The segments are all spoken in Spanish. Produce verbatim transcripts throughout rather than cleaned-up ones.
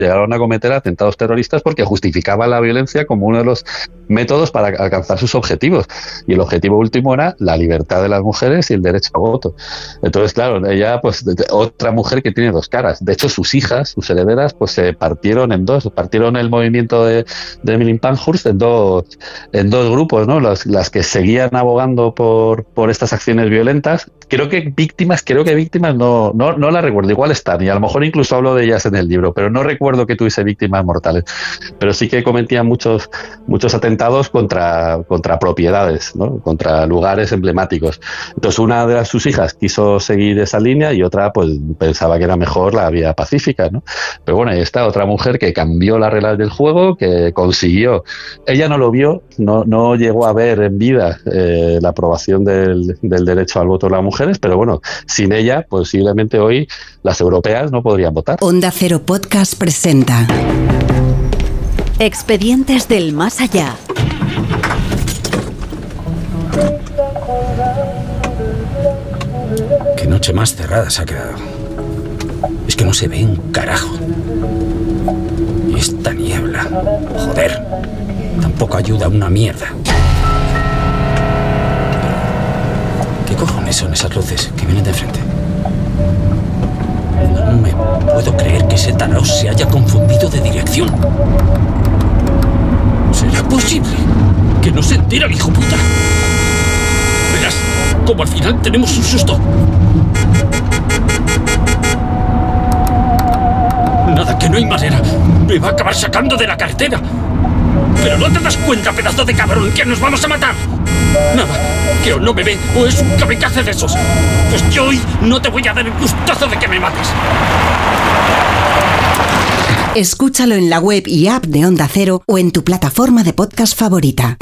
llegaron a cometer atentados terroristas porque justificaban la violencia como uno de los métodos para alcanzar sus objetivos. Y el objetivo último era la libertad de las mujeres y el derecho al voto. Entonces, claro, ella, pues, otra mujer que tiene dos caras. De hecho, sus hijas, sus herederas, pues se partieron en dos. Partieron el movimiento de, de Emmeline Pankhurst en dos, en dos grupos, ¿no? Las, las que seguían abogando por, por estas acciones violentas. Creo que víctimas, creo que víctimas no, no, no las recuerdo. Igual están, y a lo mejor incluso hablo de ellas en el libro, pero no recuerdo que tuviese víctimas mortales. Pero sí que cometían muchos, muchos atentados contra, contra propiedades, ¿no? Contra lugares emblemáticos. Entonces, una de sus hijas quiso seguir esa línea y otra, pues, pensaba que era mejor la vía pacífica, ¿no? Pero bueno, ahí está otra mujer que cambió las reglas del juego, que consiguió. Ella no lo vio, no, no llegó a ver en vida eh, la aprobación del, del derecho al voto de las mujeres, pero bueno, sin ella, posiblemente hoy las europeas no podrían votar. Onda Cero Podcast presenta Expedientes del Más Allá. Qué noche más cerrada se ha quedado. Es que no se ve un carajo. Y esta niebla, joder, tampoco ayuda a una mierda. ¿Qué cojones son esas luces que vienen de frente? No me puedo creer que ese tarao se haya confundido de dirección. ¿Será posible que no se entera el hijo puta? Verás, como al final tenemos un susto. Nada, que no hay manera. Me va a acabar sacando de la carretera. Pero no te das cuenta, pedazo de cabrón, que nos vamos a matar. Nada, que o no me ve o es un kamikaze de esos. Pues yo hoy no te voy a dar el gustazo de que me mates. Escúchalo en la web y app de Onda Cero o en tu plataforma de podcast favorita.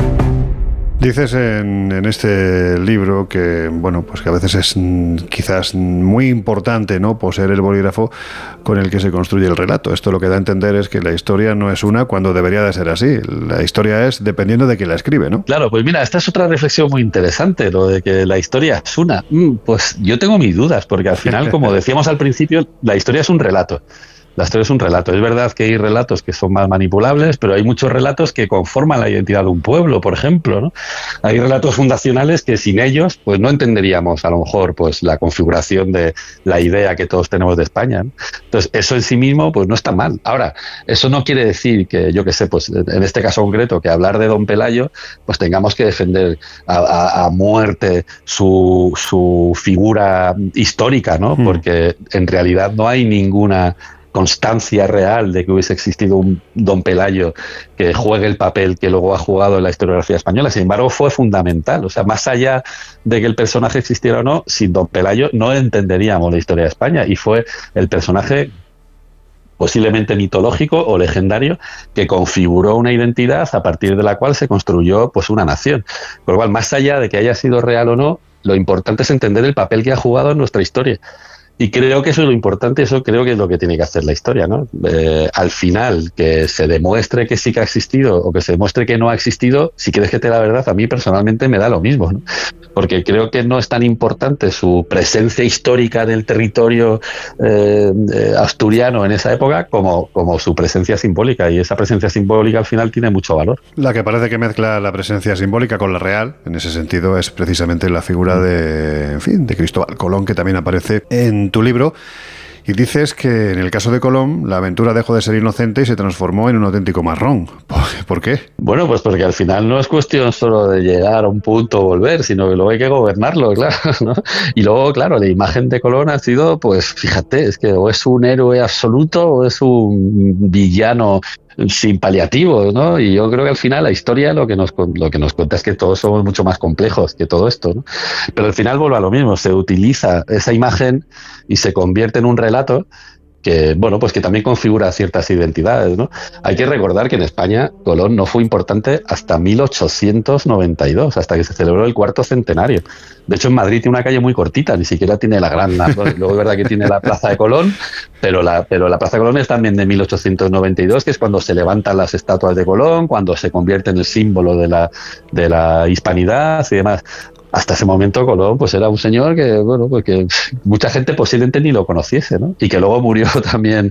Dices en, en este libro que, bueno, pues que a veces es quizás muy importante, ¿no?, poseer el bolígrafo con el que se construye el relato. Esto lo que da a entender es que la historia no es una cuando debería de ser así. La historia es dependiendo de quién la escribe, ¿no? Claro, pues mira, esta es otra reflexión muy interesante, lo de que la historia es una. Pues yo tengo mis dudas, porque al final, como decíamos al principio, la historia es un relato. La historia es un relato. Es verdad que hay relatos que son más manipulables, pero hay muchos relatos que conforman la identidad de un pueblo, por ejemplo, ¿no? Hay relatos fundacionales que sin ellos pues no entenderíamos a lo mejor pues la configuración de la idea que todos tenemos de España, ¿no? Entonces, eso en sí mismo pues no está mal. Ahora, eso no quiere decir que, yo qué sé, pues en este caso concreto, que hablar de Don Pelayo, pues tengamos que defender a, a, a muerte su, su figura histórica, ¿no? Mm. Porque en realidad no hay ninguna constancia real de que hubiese existido un Don Pelayo que juegue el papel que luego ha jugado en la historiografía española. Sin embargo, fue fundamental. O sea, más allá de que el personaje existiera o no, sin Don Pelayo no entenderíamos la historia de España, y fue el personaje posiblemente mitológico o legendario que configuró una identidad a partir de la cual se construyó pues una nación. Con lo cual, más allá de que haya sido real o no, lo importante es entender el papel que ha jugado en nuestra historia. Y creo que eso es lo importante, eso creo que es lo que tiene que hacer la historia, ¿no? Eh, al final, que se demuestre que sí que ha existido o que se demuestre que no ha existido, si quieres que te la verdad, a mí personalmente me da lo mismo, ¿no? Porque creo que no es tan importante su presencia histórica en el territorio eh, eh, asturiano en esa época como, como su presencia simbólica, y esa presencia simbólica al final tiene mucho valor. La que parece que mezcla la presencia simbólica con la real, en ese sentido, es precisamente la figura de, en fin, de Cristóbal Colón, que también aparece en tu libro, y dices que en el caso de Colón la aventura dejó de ser inocente y se transformó en un auténtico marrón. ¿Por qué? Bueno, pues porque al final no es cuestión solo de llegar a un punto o volver, sino que luego hay que gobernarlo, claro, ¿no? Y luego, claro, la imagen de Colón ha sido, pues fíjate, es que o es un héroe absoluto o es un villano sin paliativos, ¿no? Y yo creo que al final la historia lo que nos lo que nos cuenta es que todos somos mucho más complejos que todo esto, ¿no? Pero al final vuelve a lo mismo, se utiliza esa imagen y se convierte en un relato que, bueno, pues que también configura ciertas identidades, ¿no? Hay que recordar que en España Colón no fue importante hasta mil ochocientos noventa y dos, hasta que se celebró el cuarto centenario. De hecho, en Madrid tiene una calle muy cortita, ni siquiera tiene la gran... Luego es verdad que tiene la Plaza de Colón, pero la, pero la Plaza de Colón es también de mil ochocientos noventa y dos, que es cuando se levantan las estatuas de Colón, cuando se convierte en el símbolo de la, de la hispanidad y demás. Hasta ese momento Colón pues era un señor que, bueno, pues que mucha gente posiblemente ni lo conociese, ¿no? Y que luego murió también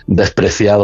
despreciado